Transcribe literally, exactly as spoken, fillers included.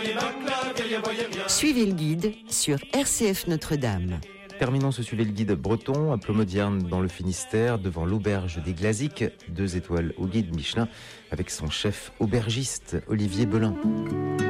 Suivez le guide sur R C F Notre-Dame. Terminons ce Suivez le guide breton à Plomodierne dans le Finistère, devant l'auberge des Glaziques, deux étoiles au guide Michelin, avec son chef aubergiste Olivier Belin.